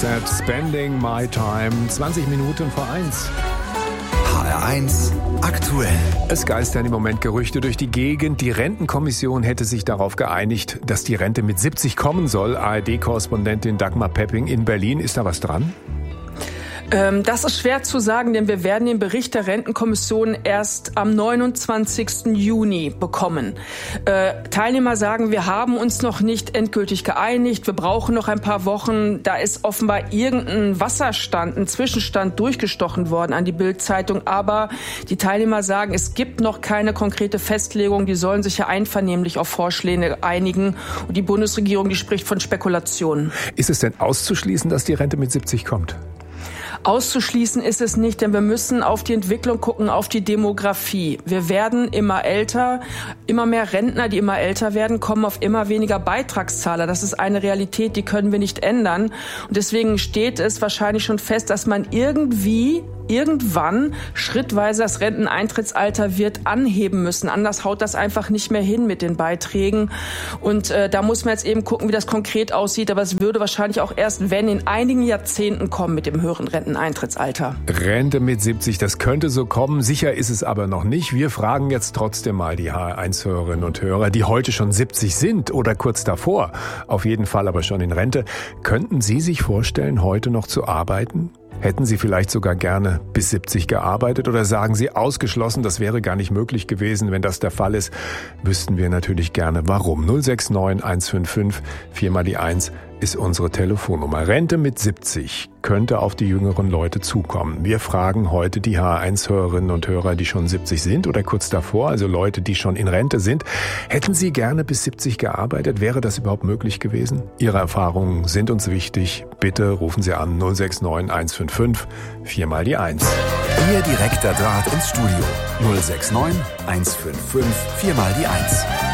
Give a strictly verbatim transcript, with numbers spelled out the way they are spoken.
Set, Spending My Time, zwanzig Minuten vor eins. H R eins aktuell. Es geistern im Moment Gerüchte durch die Gegend. Die Rentenkommission hätte sich darauf geeinigt, dass die Rente mit siebzig kommen soll. A R D-Korrespondentin Dagmar Pepping in Berlin. Ist da was dran? Das ist schwer zu sagen, denn wir werden den Bericht der Rentenkommission erst am neunundzwanzigsten Juni bekommen. Äh, Teilnehmer sagen, wir haben uns noch nicht endgültig geeinigt, wir brauchen noch ein paar Wochen. Da ist offenbar irgendein Wasserstand, ein Zwischenstand durchgestochen worden an die Bild-Zeitung. Aber die Teilnehmer sagen, es gibt noch keine konkrete Festlegung. Die sollen sich ja einvernehmlich auf Vorschläge einigen. Und die Bundesregierung, die spricht von Spekulationen. Ist es denn auszuschließen, dass die Rente mit siebzig kommt? Auszuschließen ist es nicht, denn wir müssen auf die Entwicklung gucken, auf die Demografie. Wir werden immer älter, immer mehr Rentner, die immer älter werden, kommen auf immer weniger Beitragszahler. Das ist eine Realität, die können wir nicht ändern. Und deswegen steht es wahrscheinlich schon fest, dass man irgendwie irgendwann schrittweise das Renteneintrittsalter wird anheben müssen. Anders haut das einfach nicht mehr hin mit den Beiträgen. Und äh, da muss man jetzt eben gucken, wie das konkret aussieht. Aber es würde wahrscheinlich auch erst, wenn, in einigen Jahrzehnten kommen mit dem höheren Renteneintrittsalter. Rente mit siebzig, das könnte so kommen. Sicher ist es aber noch nicht. Wir fragen jetzt trotzdem mal die H R eins Hörerinnen und Hörer, die heute schon siebzig sind oder kurz davor, auf jeden Fall aber schon in Rente. Könnten Sie sich vorstellen, heute noch zu arbeiten? Hätten Sie vielleicht sogar gerne bis siebzig gearbeitet oder sagen Sie ausgeschlossen, das wäre gar nicht möglich gewesen? Wenn das der Fall ist, wüssten wir natürlich gerne warum. null sechs neun eins fünf fünf, vier mal die eins ist unsere Telefonnummer. Rente mit siebzig könnte auf die jüngeren Leute zukommen. Wir fragen heute die H R eins Hörerinnen und Hörer, die schon siebzig sind oder kurz davor, also Leute, die schon in Rente sind. Hätten Sie gerne bis siebzig gearbeitet? Wäre das überhaupt möglich gewesen? Ihre Erfahrungen sind uns wichtig. Bitte rufen Sie an null sechs neun eins fünf fünf, vier mal die eins. Ihr direkter Draht ins Studio null sechs neun eins fünf fünf, vier mal die eins.